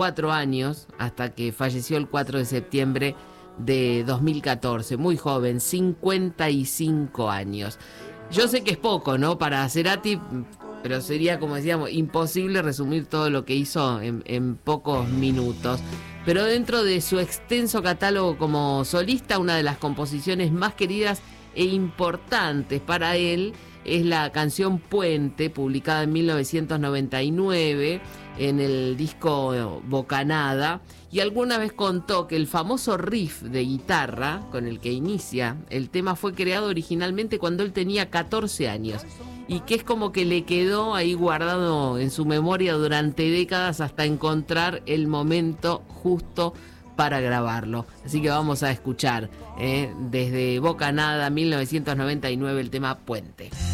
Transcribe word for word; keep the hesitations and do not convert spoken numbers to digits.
cuatro años hasta que falleció el cuatro de septiembre de dos mil catorce, muy joven, cincuenta y cinco años. Yo sé que es poco, ¿no? Para Cerati, pero sería, como decíamos, imposible resumir todo lo que hizo en, en pocos minutos. Pero dentro de su extenso catálogo como solista, una de las composiciones más queridas e importantes para él es la canción Puente, publicada en mil novecientos noventa y nueve en el disco Bocanada, y alguna vez contó que el famoso riff de guitarra con el que inicia el tema fue creado originalmente cuando él tenía catorce años, y que es como que le quedó ahí guardado en su memoria durante décadas hasta encontrar el momento justo para grabarlo. Así que vamos a escuchar eh, desde Bocanada mil novecientos noventa y nueve el tema Puente.